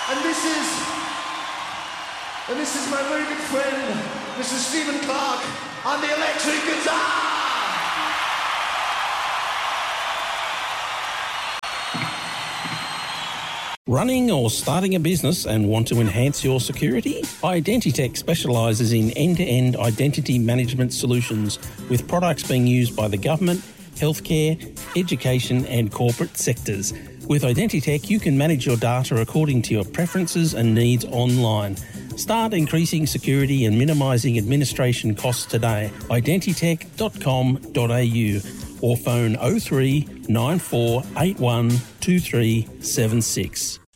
And this is my very good friend, Mr. Stephen Clark, on the electric guitar! Running or starting a business and want to enhance your security? Identitech specialises in end-to-end identity management solutions with products being used by the government, healthcare, education and corporate sectors. With Identitech, you can manage your data according to your preferences and needs online. Start increasing security and minimising administration costs today. Identitech.com.au or phone 03 9481 2376.